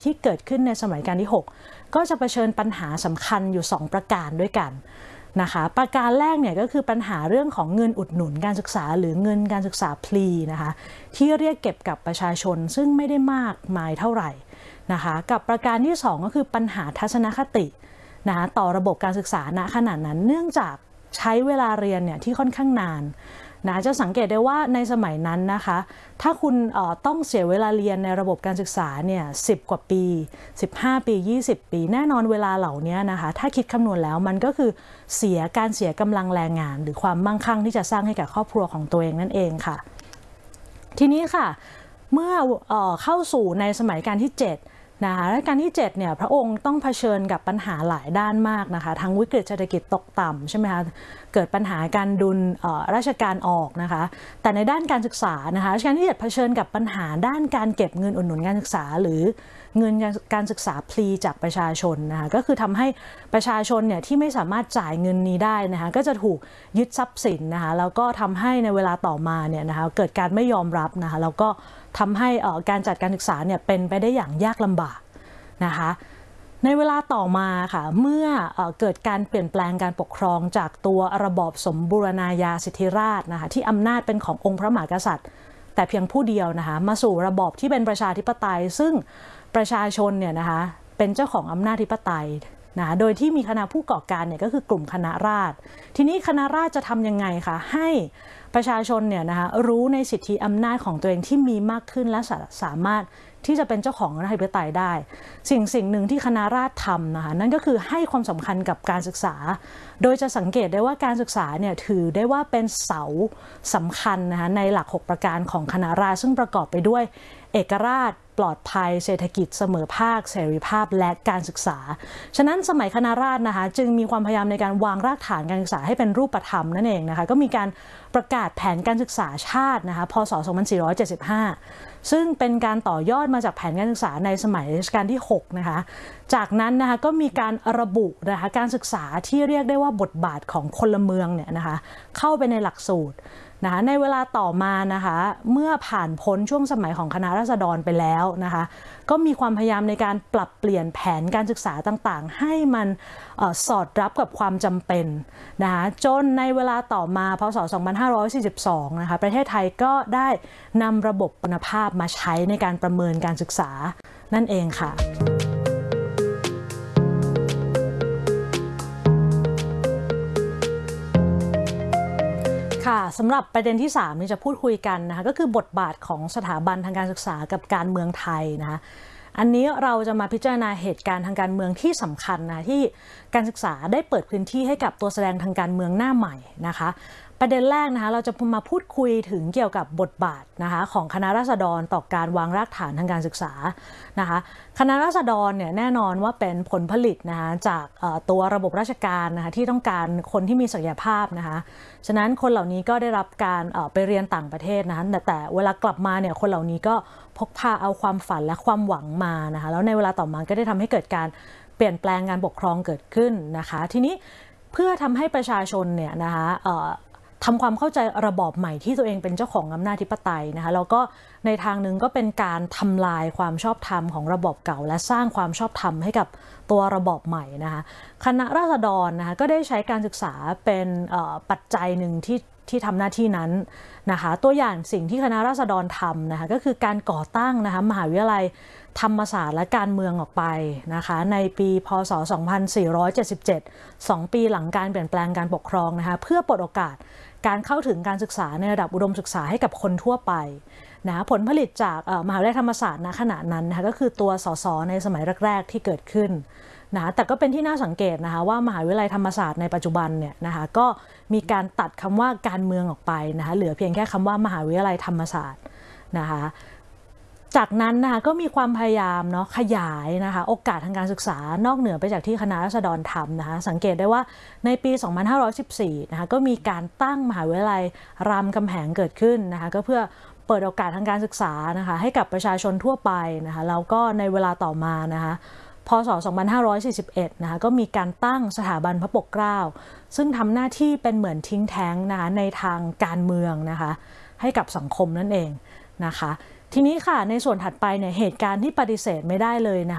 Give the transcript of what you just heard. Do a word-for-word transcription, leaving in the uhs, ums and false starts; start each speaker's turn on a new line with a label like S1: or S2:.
S1: ที่เกิดขึ้นในสมัยรัชกาลที่หกก็จะเผชิญปัญหาสำคัญอยู่สองประการด้วยกันนะคะประการแรกเนี่ยก็คือปัญหาเรื่องของเงินอุดหนุนการศึกษาหรือเงินการศึกษาพลีนะคะที่เรียกเก็บกับประชาชนซึ่งไม่ได้มากมายเท่าไหร่นะคะกับประการที่สองก็คือปัญหาทัศนคตินะคะต่อระบบการศึกษาณขณะนั้นเนื่องจากใช้เวลาเรียนเนี่ยที่ค่อนข้างนานนะจะสังเกตได้ว่าในสมัยนั้นนะคะถ้าคุณต้องเสียเวลาเรียนในระบบการศึกษาเนี่ยสิบกว่าปีสิบห้าปียี่สิบปีแน่นอนเวลาเหล่านี้นะคะถ้าคิดคำนวณแล้วมันก็คือเสียการเสียกำลังแรงงานหรือความมั่งคั่งที่จะสร้างให้กับครอบครัวของตัวเองนั่นเองค่ะทีนี้ค่ะเมื่อเอ่อเข้าสู่ในสมัยรัชกาลที่เจ็ดนะคะรัชกาลที่เจ็ดเนี่ยพระองค์ต้องเผชิญกับปัญหาหลายด้านมากนะคะทั้งวิกฤตเศรษฐกิจตกต่ำใช่ไหมคะเกิดปัญหาการดุลราชการออกนะคะแต่ในด้านการศึกษานะคะรัชกาลที่เจ็ดเผชิญกับปัญหาด้านการเก็บเงินอุดหนุนการศึกษาหรือเงินการศึกษาพลีจากประชาชนนะคะก็คือทำให้ประชาชนเนี่ยที่ไม่สามารถจ่ายเงินนี้ได้นะคะก็จะถูกยึดทรัพย์สินนะคะแล้วก็ทำให้ในเวลาต่อมาเนี่ยนะคะเกิดการไม่ยอมรับนะคะแล้วก็ทำให้การจัดการศึกษาเนี่ยเป็นไปได้อย่างยากลำบากนะคะในเวลาต่อมาค่ะเมื่อเกิดการเปลี่ยนแปลงการปกครองจากตัวระบอบสมบูรณาญาสิทธิราชย์นะคะที่อำนาจเป็นขององค์พระมหากษัตริย์แต่เพียงผู้เดียวนะคะมาสู่ระบอบที่เป็นประชาธิปไตยซึ่งประชาชนเนี่ยนะคะเป็นเจ้าของอำนาจธิปไตยนะโดยที่มีคณะผู้ก่อการเนี่ยก็คือกลุ่มคณะราษฎรทีนี้คณะราษฎรจะทำยังไงคะให้ประชาชนเนี่ยนะคะรู้ในสิทธิอำนาจของตัวเองที่มีมากขึ้นและสามารถที่จะเป็นเจ้าของอำนาจธิปไตยได้สิ่งสิ่งหนึ่งที่คณะราษฎรทำนะคะนั่นก็คือให้ความสำคัญกับการศึกษาโดยจะสังเกตได้ว่าการศึกษาเนี่ยถือได้ว่าเป็นเสาสำคัญนะคะในหลักหกประการของคณะราษฎรซึ่งประกอบไปด้วยเอกราชปลอดภัยเศรษฐกิจเสมอภาคเสรีภาพและการศึกษาฉะนั้นสมัยคณะราษฎรนะคะจึงมีความพยายามในการวางรากฐานการศึกษาให้เป็นรูปธรรมนั่นเองนะคะก็มีการประกาศแผนการศึกษาชาตินะคะพ.ศ. สองพันสี่ร้อยเจ็ดสิบห้าซึ่งเป็นการต่อยอดมาจากแผนการศึกษาในสมัยรัชกาลที่หกนะคะจากนั้นนะคะก็มีการระบุนะคะการศึกษาที่เรียกได้ว่าบทบาทของพลเมืองเนี่ยนะคะเข้าไปในหลักสูตรนะคะในเวลาต่อมานะคะเมื่อผ่านพ้นช่วงสมัยของคณะราษฎรไปแล้วนะคะก็มีความพยายามในการปรับเปลี่ยนแผนการศึกษาต่างๆให้มันสอดรับกับความจำเป็นนะคะจนในเวลาต่อมาพ.ศ. สองพันห้าร้อยสี่สิบสองนะคะประเทศไทยก็ได้นำระบบคุณภาพมาใช้ในการประเมินการศึกษานั่นเองค่ะค่ะสำหรับประเด็นที่สามนี่จะพูดคุยกันนะคะก็คือบทบาทของสถาบันทางการศึกษากับการเมืองไทยนะคะอันนี้เราจะมาพิจารณาเหตุการณ์ทางการเมืองที่สำคัญนะที่การศึกษาได้เปิดพื้นที่ให้กับตัวแสดงทางการเมืองหน้าใหม่นะคะประเด็นแรกนะคะเราจะมาพูดคุยถึงเกี่ยวกับบทบาทนะคะของคณะราษฎรต่อการวางรากฐานทางการศึกษานะคะคณะราษฎรเนี่ยแน่นอนว่าเป็นผลผลิตนะคะจากตัวระบบราชการนะคะที่ต้องการคนที่มีศักยภาพนะคะฉะนั้นคนเหล่านี้ก็ได้รับการไปเรียนต่างประเทศนะคะแต่แต่เวลากลับมาเนี่ยคนเหล่านี้ก็พกพาเอาความฝันและความหวังมานะคะแล้วในเวลาต่อมาก็ได้ทำให้เกิดการเปลี่ยนแปลงการปกครองเกิดขึ้นนะคะทีนี้เพื่อทำให้ประชาชนเนี่ยนะคะทำความเข้าใจระบอบใหม่ที่ตัวเองเป็นเจ้าของอำนาจธิปไตยนะคะแล้วก็ในทางหนึ่งก็เป็นการทำลายความชอบธรรมของระบอบเก่าและสร้างความชอบธรรมให้กับตัวระบอบใหม่นะคะคณะราษฎรนะคะก็ได้ใช้การศึกษาเป็นปัจจัยหนึ่งที่ที่ทำหน้าที่นั้นนะคะตัวอย่างสิ่งที่คณะราษฎรทำนะคะก็คือการก่อตั้งนะคะมหาวิทยาลัยธรรมศาสตร์และการเมืองออกไปนะคะในปีพ.ศ. สองพันสี่ร้อยเจ็ดสิบเจ็ด สองปีหลังการเปลี่ยนแปลงการปกครองนะคะเพื่อเปิดโอกาสการเข้าถึงการศึกษาในระดับอุดมศึกษาให้กับคนทั่วไปนะผลผลิตจากมหาวิทยาลัยธรรมศาสตร์ณขณะนั้นนะคะก็คือตัวสสในสมัยแรกๆที่เกิดขึ้นนะแต่ก็เป็นที่น่าสังเกตนะคะว่ามหาวิทยาลัยธรรมศาสตร์ในปัจจุบันเนี่ยนะคะก็มีการตัดคำว่าการเมืองออกไปนะคะเหลือเพียงแค่คำว่ามหาวิทยาลัยธรรมศาสตร์นะคะจากนั้นนะคะก็มีความพยายามเนาะขยายนะคะโอกาสทางการศึกษานอกเหนือไปจากที่คณะราษฎรทำนะคะสังเกตได้ว่าในปี สองพันห้าร้อยสิบสี่ นะคะก็มีการตั้งมหาวิทยาลัยรามคำแหงเกิดขึ้นนะคะก็เพื่อเปิดโอกาสทางการศึกษานะคะให้กับประชาชนทั่วไปนะคะแล้วก็ในเวลาต่อมานะคะพ.ศ. สองพันห้าร้อยสี่สิบเอ็ด นะคะก็มีการตั้งสถาบันพระปกเกล้าซึ่งทำหน้าที่เป็นเหมือนทิ้งแท้งนะคะในทางการเมืองนะคะให้กับสังคมนั่นเองนะคะทีนี้ค่ะในส่วนถัดไปเนี่ยเหตุการณ์ที่ปฏิเสธไม่ได้เลยนะคะ